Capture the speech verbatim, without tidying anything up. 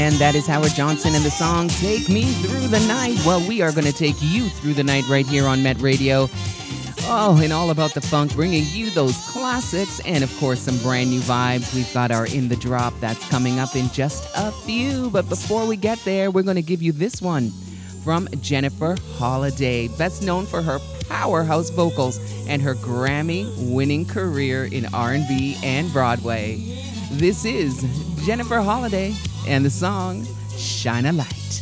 And that is Howard Johnson and the song Take Me Through the Night. Well, we are going to take you through the night right here on Met Radio. Oh, and all about the funk, bringing you those classics and, of course, some brand new vibes. We've got our In the Drop that's coming up in just a few. But before we get there, we're going to give you this one from Jennifer Holliday, best known for her powerhouse vocals and her Grammy-winning career in R and B and Broadway. This is Jennifer Holliday and the song Shine a Light.